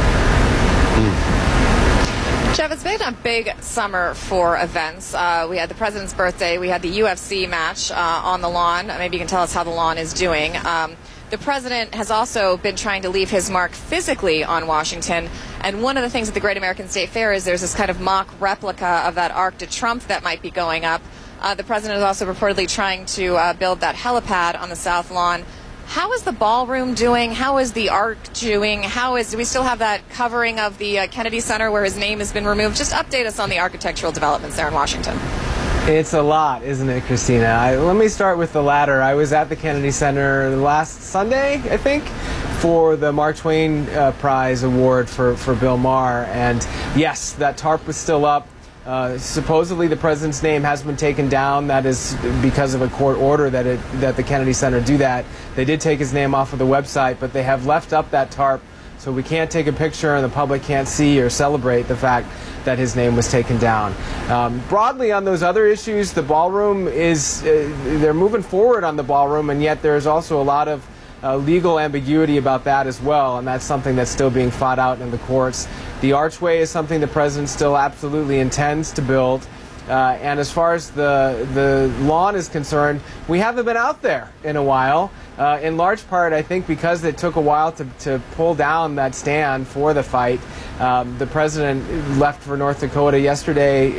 Jeff, it's been a big summer for events. We had the president's birthday. We had the UFC match on the lawn. Maybe you can tell us how the lawn is doing. The president has also been trying to leave his mark physically on Washington. And one of the things at the Great American State Fair is there's this kind of mock replica of that Arc de Triomphe that might be going up. The president is also reportedly trying to build that helipad on the South Lawn. How is the ballroom doing? How is the Arc doing? Do we still have that covering of the Kennedy Center where his name has been removed? Just update us on the architectural developments there in Washington. It's a lot, isn't it, Christina? Let me start with the latter. I was at the Kennedy Center last Sunday, I think, for the Mark Twain Prize Award for Bill Maher. And yes, that tarp was still up. Supposedly the president's name has been taken down. That is because of a court order that the Kennedy Center do that. They did take his name off of the website, but they have left up that tarp so we can't take a picture and the public can't see or celebrate the fact that his name was taken down. Broadly on those other issues, the ballroom they're moving forward on the ballroom, and yet there's also a lot of legal ambiguity about that as well, and that's something that's still being fought out in the courts. The archway is something the president still absolutely intends to build. And as far as the lawn is concerned, we haven't been out there in a while. In large part, I think, because it took a while to pull down that stand for the fight. The president left for South Dakota yesterday,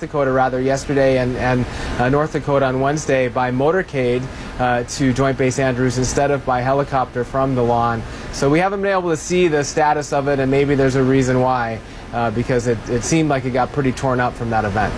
and North Dakota on Wednesday by motorcade to Joint Base Andrews instead of by helicopter from the lawn. So we haven't been able to see the status of it, and maybe there's a reason why, because it seemed like it got pretty torn up from that event.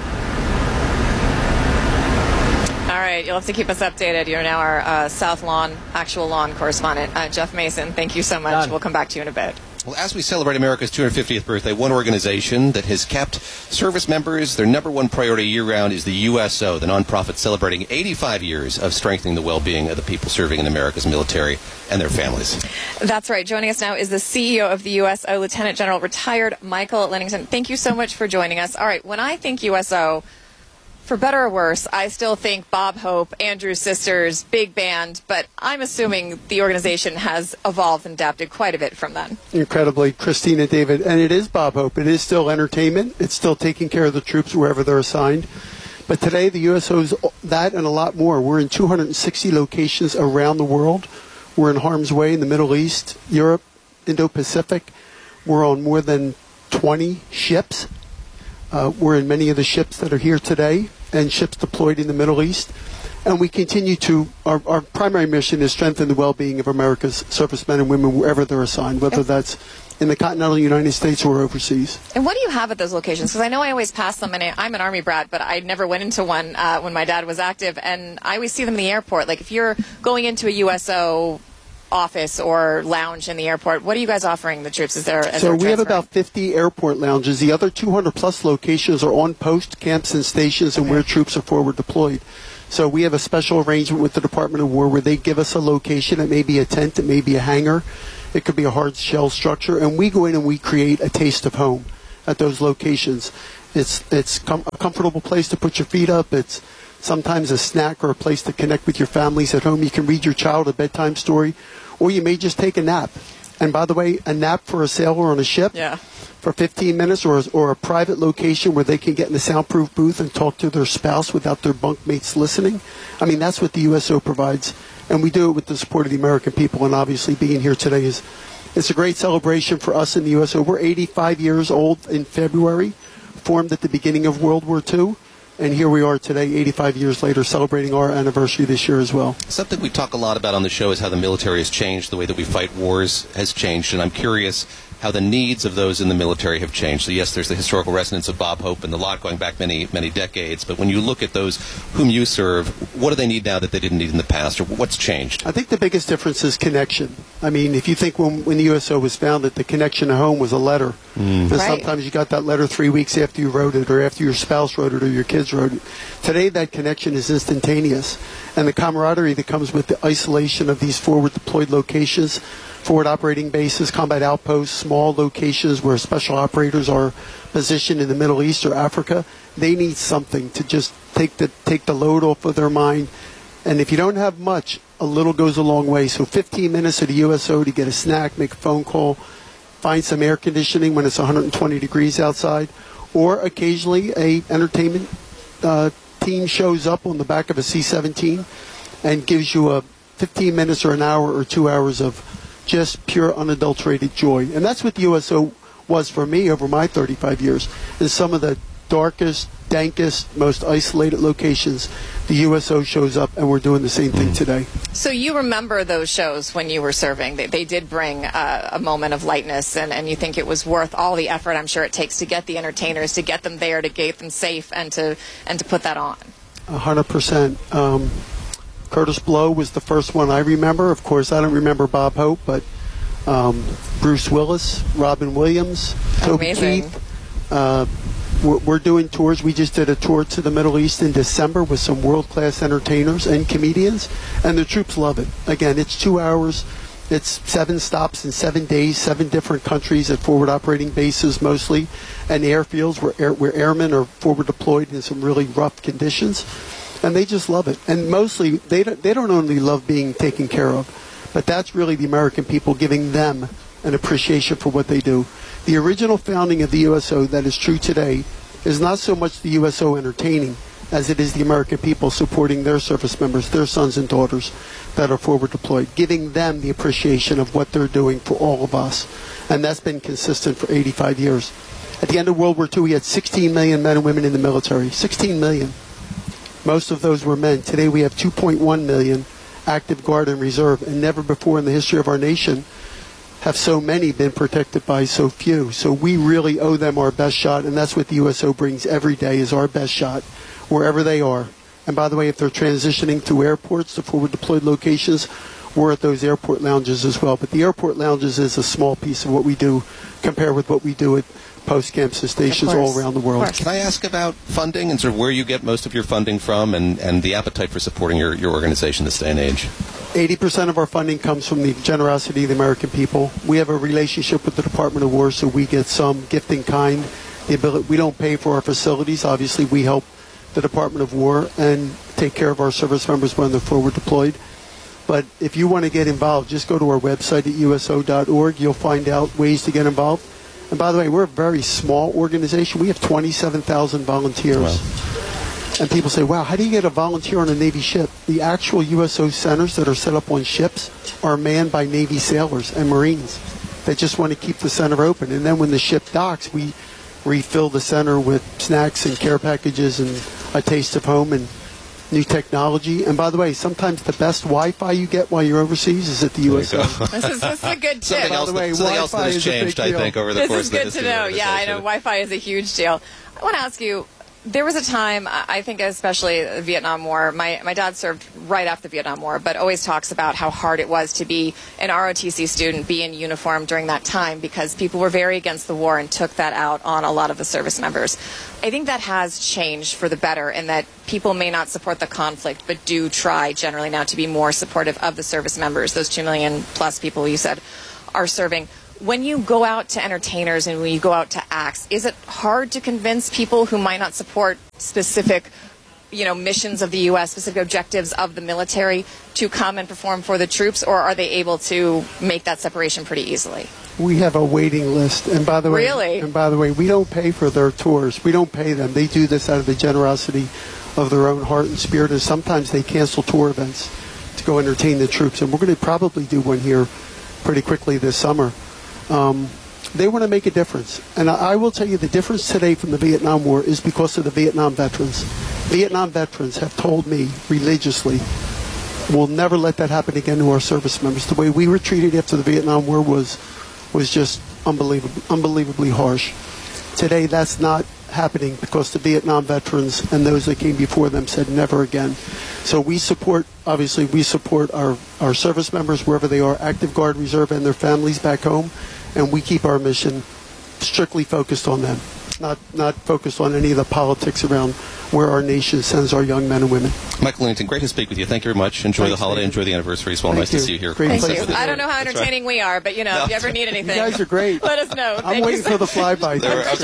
All right, you'll have to keep us updated. You're now our South Lawn, actual lawn correspondent. Jeff Mason, thank you so much. Done. We'll come back to you in a bit. Well, as we celebrate America's 250th birthday, one organization that has kept service members their number one priority year-round is the USO, the nonprofit celebrating 85 years of strengthening the well-being of the people serving in America's military and their families. That's right. Joining us now is the CEO of the USO, Lieutenant General retired Michael Lennington. Thank you so much for joining us. All right, when I think USO, for better or worse, I still think Bob Hope, Andrews Sisters, big band, but I'm assuming the organization has evolved and adapted quite a bit from then. Incredibly, Christina, David, and it is Bob Hope. It is still entertainment. It's still taking care of the troops wherever they're assigned. But today, the USO is that and a lot more. We're in 260 locations around the world. We're in harm's way in the Middle East, Europe, Indo-Pacific. We're on more than 20 ships. We're in many of the ships that are here today and ships deployed in the Middle East. And we continue to, our primary mission is strengthen the well-being of America's servicemen and women wherever they're assigned, whether that's in the continental United States or overseas. And what do you have at those locations? Because I know I always pass them, and I'm an Army brat, but I never went into one when my dad was active, and I always see them in the airport. Like if you're going into a USO office or lounge in the airport, what are you guys offering the troops? So we have about 50 airport lounges. The other 200 plus locations are on post camps and stations and where troops are forward deployed. So we have a special arrangement with the Department of War where they give us a location. It may be a tent, it may be a hangar, it could be a hard shell structure, and we go in and we create a taste of home at those locations. It's a comfortable place to put your feet up. It's sometimes a snack or a place to connect with your families at home. You can read your child a bedtime story, or you may just take a nap. And by the way, a nap for a sailor on a ship for 15 minutes or a private location where they can get in the soundproof booth and talk to their spouse without their bunkmates listening. I mean, that's what the USO provides. And we do it with the support of the American people. And obviously being here today it's a great celebration for us in the USO. We're 85 years old in February, formed at the beginning of World War II. And here we are today, 85 years later, celebrating our anniversary this year as well. Something we talk a lot about on the show is how the military has changed, the way that we fight wars has changed, and I'm curious how the needs of those in the military have changed. So yes, there's the historical resonance of Bob Hope and the lot going back many, many decades, but when you look at those whom you serve, what do they need now that they didn't need in the past, or what's changed? I think the biggest difference is connection. I mean, if you think when the USO was founded, the connection to home was a letter. And sometimes you got that letter 3 weeks after you wrote it, or after your spouse wrote it, or your kids wrote it. Today, that connection is instantaneous. And the camaraderie that comes with the isolation of these forward deployed locations, forward operating bases, combat outposts, small locations where special operators are positioned in the Middle East or Africa, they need something to just take the load off of their mind. And if you don't have much, a little goes a long way. So 15 minutes at a USO to get a snack, make a phone call, find some air conditioning when it's 120 degrees outside, or occasionally a entertainment team shows up on the back of a C-17 and gives you a 15 minutes or an hour or 2 hours of just pure unadulterated joy. And that's what the USO was for me over my 35 years. In some of the darkest, dankest, most isolated locations, the USO shows up, and we're doing the same thing today. So you remember those shows when you were serving. They did bring a moment of lightness, and you think it was worth all the effort I'm sure it takes to get the entertainers, to get them there, to get them safe, and to put that on. 100%. Curtis Blow was the first one I remember. Of course, I don't remember Bob Hope, but Bruce Willis, Robin Williams, Toby Keith. We're doing tours. We just did a tour to the Middle East in December with some world-class entertainers and comedians, and the troops love it. Again, it's 2 hours. It's 7 stops in 7 days, 7 different countries at forward operating bases mostly, and airfields where airmen are forward deployed in some really rough conditions. And they just love it. And mostly, they don't only love being taken care of, but that's really the American people giving them an appreciation for what they do. The original founding of the USO that is true today is not so much the USO entertaining as it is the American people supporting their service members, their sons and daughters that are forward deployed, giving them the appreciation of what they're doing for all of us. And that's been consistent for 85 years. At the end of World War II, we had 16 million men and women in the military. 16 million. Most of those were men. Today we have 2.1 million active guard and reserve, and never before in the history of our nation have so many been protected by so few. So we really owe them our best shot, and that's what the USO brings every day, is our best shot, wherever they are. And by the way, if they're transitioning through airports to forward deployed locations, we're at those airport lounges as well. But the airport lounges is a small piece of what we do compared with what we do at post camps and stations all around the world. Can I ask about funding and sort of where you get most of your funding from, and the appetite for supporting your organization this day and age? 80% of our funding comes from the generosity of the American people. We have a relationship with the Department of War, so we get some gift in kind. We don't pay for our facilities. Obviously, we help the Department of War and take care of our service members when they're forward deployed. But if you want to get involved, just go to our website at uso.org. You'll find out ways to get involved. And by the way, we're a very small organization. We have 27,000 volunteers. Wow. And people say, wow, how do you get a volunteer on a Navy ship? The actual USO centers that are set up on ships are manned by Navy sailors and Marines. They just want to keep the center open. And then when the ship docks, we refill the center with snacks and care packages and a taste of home. And new technology. And by the way, sometimes the best Wi-Fi you get while you're overseas is at the USO. This is a good tip. Something else that has changed, I think, over the course of the history. This is good to know. Yeah, I know Wi-Fi is a huge deal. I want to ask you, there was a time, I think especially the Vietnam War, my dad served right after the Vietnam War, but always talks about how hard it was to be an ROTC student, be in uniform during that time, because people were very against the war and took that out on a lot of the service members. I think that has changed for the better in that people may not support the conflict, but do try generally now to be more supportive of the service members, those 2 million plus people you said are serving. When you go out to entertainers and when you go out to acts, is it hard to convince people who might not support specific, missions of the U.S., specific objectives of the military to come and perform for the troops, or are they able to make that separation pretty easily? We have a waiting list, and by the way, we don't pay for their tours. We don't pay them. They do this out of the generosity of their own heart and spirit, and sometimes they cancel tour events to go entertain the troops. And we're going to probably do one here pretty quickly this summer. They want to make a difference. And I will tell you the difference today from the Vietnam War is because of the Vietnam veterans. Vietnam veterans have told me religiously, we'll never let that happen again to our service members. The way we were treated after the Vietnam War was just unbelievably harsh. Today that's not happening because the Vietnam veterans and those that came before them said never again. So we support our service members wherever they are, active guard, reserve, and their families back home. And we keep our mission strictly focused on them, not focused on any of the politics around where our nation sends our young men and women. Michael Lennington, great to speak with you. Thank you very much. Enjoy the holiday. Enjoy the anniversary as well. Nice to see you here. Thank you. I don't know how entertaining we are, but if you ever need anything, you guys are great. Let us know. I'm waiting for the flyby.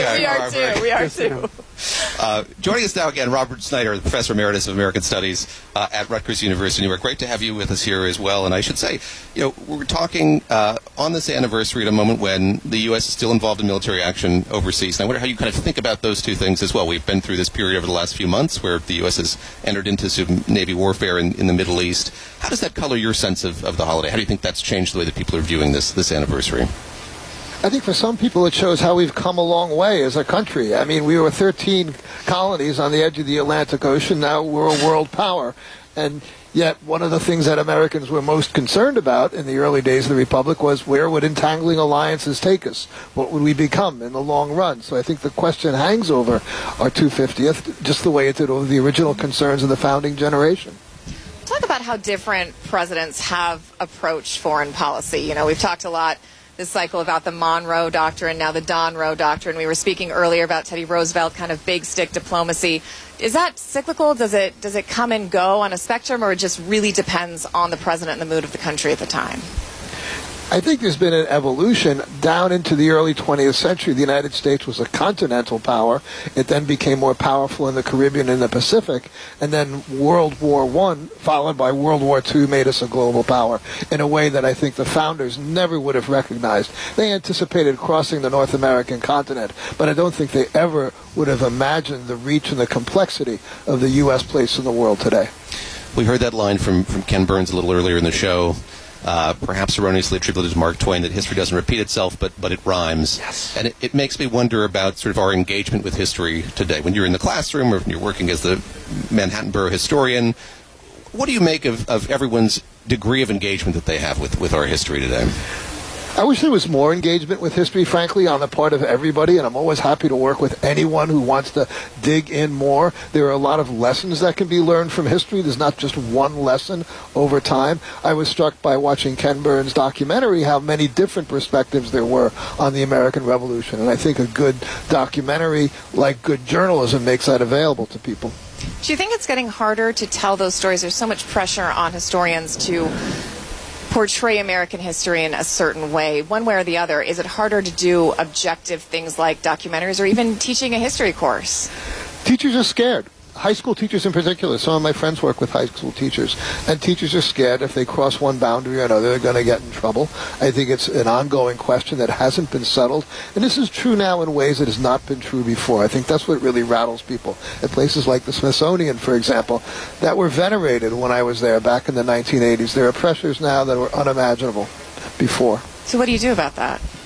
We are too. Joining us now again, Robert Snyder, Professor Emeritus of American Studies at Rutgers University, New York. Great to have you with us here as well. And I should say, we're talking on this anniversary at a moment when the U.S. is still involved in military action overseas. And I wonder how you kind of think about those two things as well. We've been through this period over the last few months where the U.S. has entered into some Navy warfare in the Middle East. How does that color your sense of the holiday? How do you think that's changed the way that people are viewing this anniversary? I think for some people it shows how we've come a long way as a country. I mean, we were 13 colonies on the edge of the Atlantic Ocean. Now we're a world power. And yet one of the things that Americans were most concerned about in the early days of the Republic was where would entangling alliances take us? What would we become in the long run? So I think the question hangs over our 250th, just the way it did over the original concerns of the founding generation. Talk about how different presidents have approached foreign policy. We've talked a lot this cycle about the Monroe Doctrine, now the Don Roe Doctrine. We were speaking earlier about Teddy Roosevelt, kind of big stick diplomacy. Is that cyclical? Does it come and go on a spectrum, or it just really depends on the president and the mood of the country at the time? I think there's been an evolution down into the early 20th century. The United States was a continental power. It then became more powerful in the Caribbean and the Pacific. And then World War I, followed by World War II, made us a global power in a way that I think the founders never would have recognized. They anticipated crossing the North American continent, but I don't think they ever would have imagined the reach and the complexity of the U.S. place in the world today. We heard that line from Ken Burns a little earlier in the show. Perhaps erroneously attributed to Mark Twain, that history doesn't repeat itself, but it rhymes. Yes. And it makes me wonder about sort of our engagement with history today. When you're in the classroom or when you're working as the Manhattan Borough historian, what do you make of everyone's degree of engagement that they have with our history today? I wish there was more engagement with history, frankly, on the part of everybody, and I'm always happy to work with anyone who wants to dig in more. There are a lot of lessons that can be learned from history. There's not just one lesson over time. I was struck by watching Ken Burns' documentary how many different perspectives there were on the American Revolution, and I think a good documentary, like good journalism, makes that available to people. Do you think it's getting harder to tell those stories? There's so much pressure on historians to portray American history in a certain way, one way or the other. Is it harder to do objective things like documentaries or even teaching a history course? Teachers are scared. High school teachers in particular. Some of my friends work with high school teachers, and teachers are scared if they cross one boundary or another, they're going to get in trouble. I think it's an ongoing question that hasn't been settled, and this is true now in ways that has not been true before. I think that's what really rattles people. At places like the Smithsonian, for example, that were venerated when I was there back in the 1980s. There are pressures now that were unimaginable before. So what do you do about that?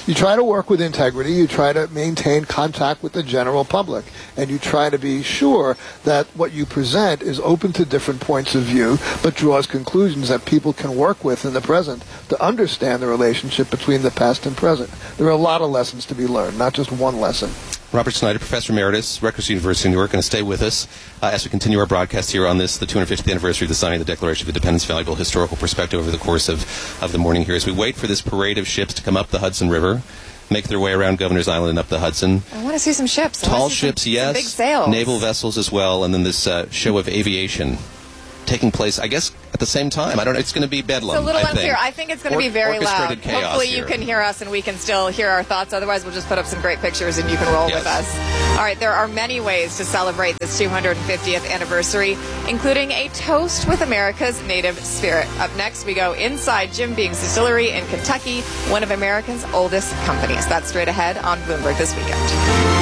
You try to work with integrity. You try to maintain contact with the general public. And you try to be sure that what you present is open to different points of view, but draws conclusions that people can work with in the present to understand the relationship between the past and present. There are a lot of lessons to be learned, not just one lesson. Robert Snyder, Professor Emeritus, Rutgers University in New York, going to stay with us as we continue our broadcast here on this, the 250th anniversary of the signing of the Declaration of Independence. Valuable historical perspective over the course of the morning here as we wait for this parade of ships to come up the Hudson River, make their way around Governor's Island and up the Hudson. I want to see some ships. Tall ships, yes. Some big sails. Naval vessels as well, and then this show of aviation taking place, I guess, at the same time. I don't know. It's going to be bedlam. It's a little unclear. I think it's going to be very loud. Chaos Hopefully here. you can hear us and we can still hear our thoughts. Otherwise, we'll just put up some great pictures and you can roll with us. All right, there are many ways to celebrate this 250th anniversary, including a toast with America's native spirit. Up next, we go inside Jim Beam's Distillery in Kentucky, one of America's oldest companies. That's straight ahead on Bloomberg this weekend.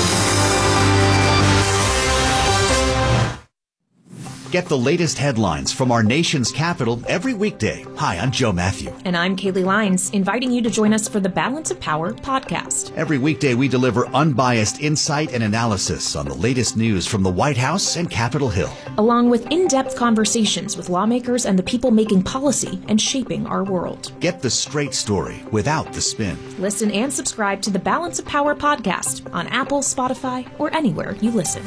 Get the latest headlines from our nation's capital every weekday. Hi, I'm Joe Matthew. And I'm Kaylee Lyons, inviting you to join us for the Balance of Power podcast. Every weekday, we deliver unbiased insight and analysis on the latest news from the White House and Capitol Hill, along with in-depth conversations with lawmakers and the people making policy and shaping our world. Get the straight story without the spin. Listen and subscribe to the Balance of Power podcast on Apple, Spotify, or anywhere you listen.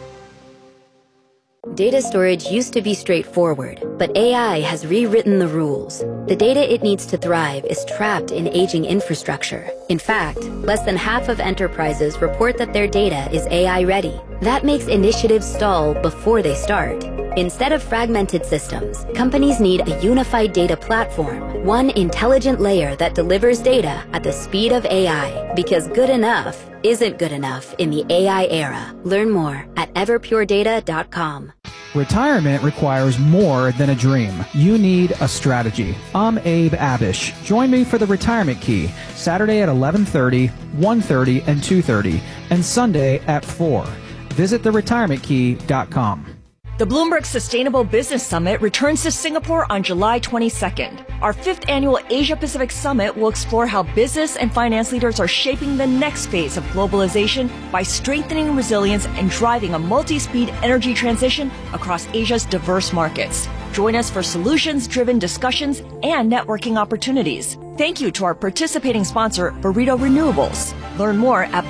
Data storage used to be straightforward, but AI has rewritten the rules. The data it needs to thrive is trapped in aging infrastructure. In fact, less than half of enterprises report that their data is AI ready. That makes initiatives stall before they start. Instead of fragmented systems, companies need a unified data platform, one intelligent layer that delivers data at the speed of AI, because good enough isn't good enough in the AI era. Learn more at everpuredata.com. Retirement requires more than a dream. You need a strategy. I'm Abe Abish. Join me for the Retirement Key, Saturday at 11:30, 1:30, and 2:30, and Sunday at 4. Visit theretirementkey.com. The Bloomberg Sustainable Business Summit returns to Singapore on July 22nd. Our 5th annual Asia-Pacific Summit will explore how business and finance leaders are shaping the next phase of globalization by strengthening resilience and driving a multi-speed energy transition across Asia's diverse markets. Join us for solutions-driven discussions and networking opportunities. Thank you to our participating sponsor, Burrito Renewables. Learn more at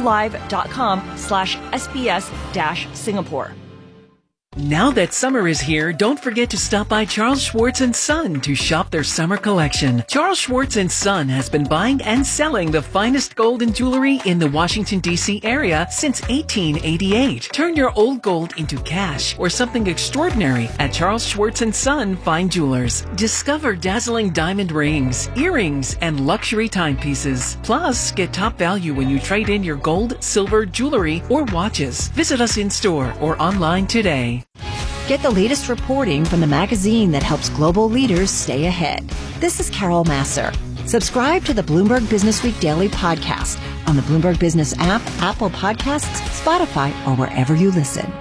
bloomberglive.com/SBS-Singapore. Now that summer is here, don't forget to stop by Charles Schwartz & Son to shop their summer collection. Charles Schwartz & Son has been buying and selling the finest gold and jewelry in the Washington, D.C. area since 1888. Turn your old gold into cash or something extraordinary at Charles Schwartz & Son Fine Jewelers. Discover dazzling diamond rings, earrings, and luxury timepieces. Plus, get top value when you trade in your gold, silver, jewelry, or watches. Visit us in store or online today. Get the latest reporting from the magazine that helps global leaders stay ahead. This is Carol Masser. Subscribe to the Bloomberg Businessweek Daily podcast on the Bloomberg Business app, Apple Podcasts, Spotify, or wherever you listen.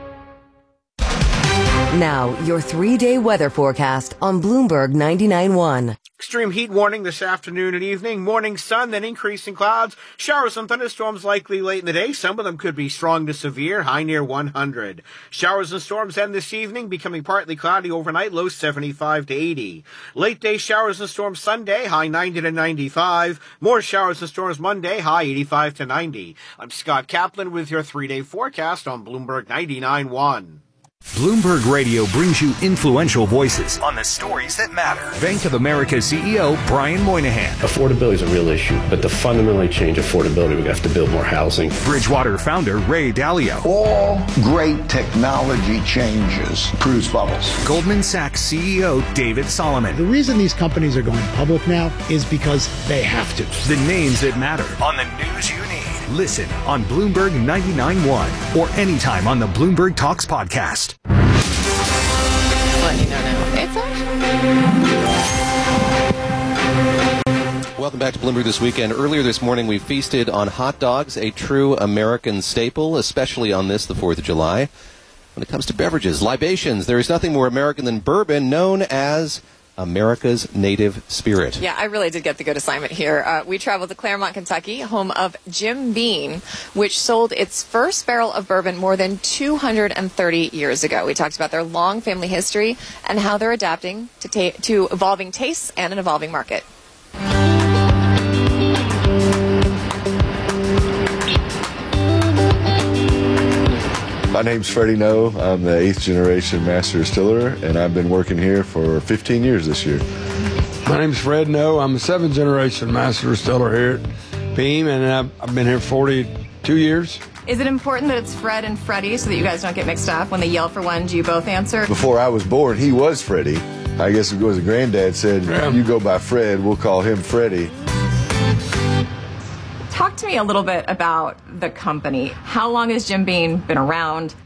Now, your 3-day weather forecast on Bloomberg 99.1. Extreme heat warning this afternoon and evening. Morning sun, then increasing clouds. Showers and thunderstorms likely late in the day. Some of them could be strong to severe, high near 100. Showers and storms end this evening, becoming partly cloudy overnight, low 75 to 80. Late day showers and storms Sunday, high 90 to 95. More showers and storms Monday, high 85 to 90. I'm Scott Kaplan with your 3-day forecast on Bloomberg 99.1. Bloomberg Radio brings you influential voices on the stories that matter. Bank of America CEO Brian Moynihan. Affordability is a real issue, but to fundamentally change affordability, we have to build more housing. Bridgewater founder Ray Dalio. All great technology changes produce bubbles. Goldman Sachs CEO David Solomon. The reason these companies are going public now is because they have to. The names that matter on the news you need. Listen on Bloomberg 99.1 or anytime on the Bloomberg Talks podcast. Let you know now. It's Welcome back to Bloomberg This Weekend. Earlier this morning, we feasted on hot dogs, a true American staple, especially on this, the 4th of July. When it comes to beverages, libations, there is nothing more American than bourbon, known as America's native spirit. Yeah, I really did get the good assignment here. We traveled to Claremont, Kentucky, home of Jim Beam, which sold its first barrel of bourbon more than 230 years ago. We talked about their long family history and how they're adapting to evolving tastes and an evolving market. My name's Freddie Noe. I'm the 8th generation master distiller, and I've been working here for 15 years this year. My name's Fred Noe. I'm a 7th generation master distiller here at Beam, and I've been here 42 years. Is it important that it's Fred and Freddie so that you guys don't get mixed up? When they yell for one, do you both answer? Before I was born, he was Freddie. I guess it was a granddad said, you go by Fred, we'll call him Freddie. Talk to me a little bit about the company. How long has Jim Beam been around?